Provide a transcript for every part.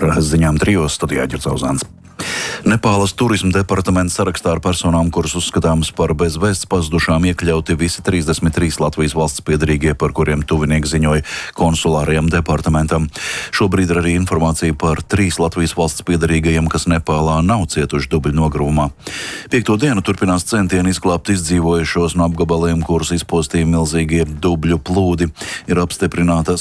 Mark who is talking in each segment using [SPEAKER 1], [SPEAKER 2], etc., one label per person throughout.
[SPEAKER 1] ziņām trijos studijā Ģercauzāns. Nepālas turisma departaments sarakstā ar personām, kuras uzskatāmas par bez vēsts pazudušām, iekļauti visi 33 Latvijas valsts piederīgie, par kuriem tuvinieki ziņoja konsulārajam departamentam. Šobrīd ir arī informācija par 3 Latvijas valsts piederīgajiem, kas Nepālā nav cietuši dubļu nogruvumā. 5. dienu turpinās centieni izglābt izdzīvojušos no apgabaliem, kurus izpostīja milzīgie dubļu plūdi. Ir apstiprināta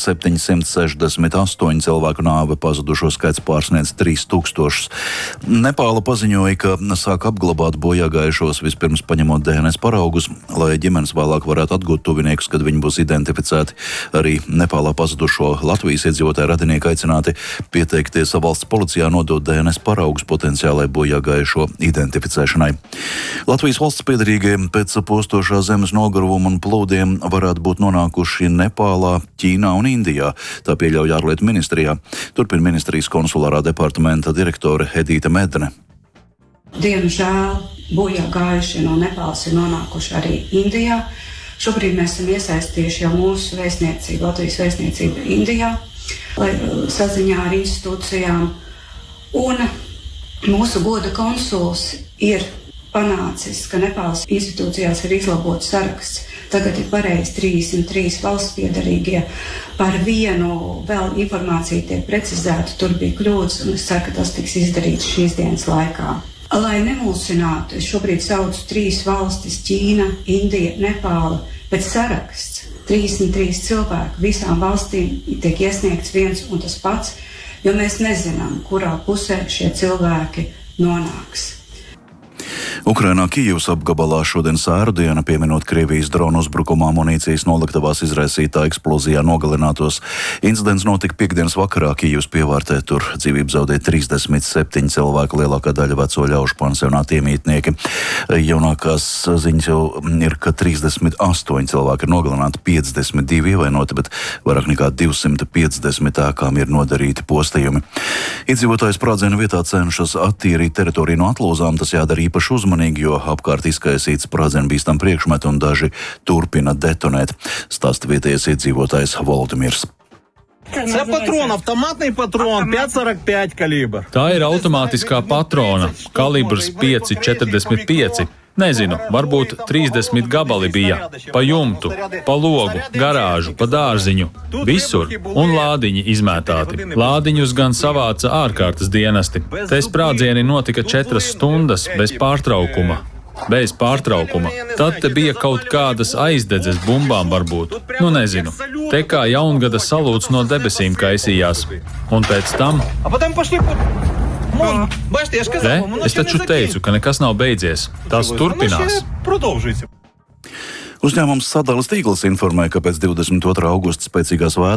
[SPEAKER 1] 768 cilvēku nāve, pazudušo skaits pārsniedz 3000. Nepāla paziņoja, ka sāk apglabāt bojāgājušos, vispirms paņemot DNS paraugus, lai ģimenes vēlāk varētu atgūt tuviniekus, kad viņi būs identificēti. Arī Nepālā pazudušo Latvijas iedzīvotāju radinieki aicināti pieteikties valsts policijā, nodot DNS paraugus potenciālai bojāgājušo identificēšanai. Latvijas valsts piederīgie pēc postošā zemes nogruvuma un plūdiem varētu būt nonākuši Nepālā, Ķīnā un Indijā, tā pieļauj ārlietu ministrijā. Turpina ministrijas konsulārā departamenta direktore Edīte Medne.
[SPEAKER 2] Diemžēl bojā gājušie no Nepālas ir nonākuši arī Indijā. Šobrīd mēs esam iesaistījuši jau mūsu vēstniecību, Latvijas vēstniecību Indijā, lai saziņā ar institūcijām. Un mūsu goda konsuls ir panācis, ka Nepālas institūcijās ir izlabots saraksts. Tagad ir pareizi 33 valsts piederīgie. Par vienu vēl informācija tiek precizēta, tur bija kļūdas, un es ceru, ka tas tiks izdarīts šīs dienas laikā. Lai nemulsinātu, es šobrīd saucu 3 valstis - Ķīna, Indija, Nepāla. Pēc saraksts 33 cilvēku visām valstīm tiek iesniegts viens un tas pats, jo mēs nezinām, kurā pusē šie cilvēki nonāks.
[SPEAKER 1] Ukrainā Kijivas apgabalā šodien sērdiena, pieminot Krievijas dronu uzbrukumā munīcijas noliktavās izraisītā eksplozijā nogalinātos. Incidents notika piekdienas vakarā Kijivas pievārtē, tur dzīvību zaudēja 37 cilvēki, lielākā daļa veco ļaužu pansionāta iemītnieki. Jaunākās ziņas jau ir, ka 38 cilvēki ir nogalināti, 52 ievainoti, bet vairāk nekā 250 ēkām ir nodarīti postījumi. Iedzīvotājs sprādziena vietā cenšas attīrīt teritoriju no atlūzām, tas jādara īpaši uzmanīgi, jo apkārt izkaisīts sprādzienu bīstam priekšmetu un daži turpina detonēt, stāsta vietējais iedzīvotājs Volodimirs.
[SPEAKER 3] Це патрон, автоматний патрон, 5,45 калібр.
[SPEAKER 4] Tā ir automātiskā patrona, kalibrs 5,45. Nezinu, varbūt 30 gabali bija. Pa jumtu, pa logu, garāžu, pa dārziņu. Visur. Un lādiņi izmētāti. Lādiņus gan savāca ārkārtas dienesti. Te sprādzieni notika 4 stundas bez pārtraukuma. Bez pārtraukuma. Tad te bija kaut kādas aizdedzes bumbām varbūt. Nu nezinu. Te kā jaungada salūts no debesīm kaisījās. Un pēc tam... Re, es taču teicu, ka nekas nav beidzies. Tas turpinās.
[SPEAKER 1] Uzņēmums Sadales tīkls informē, ka pēc 22. augusta spēcīgās vētras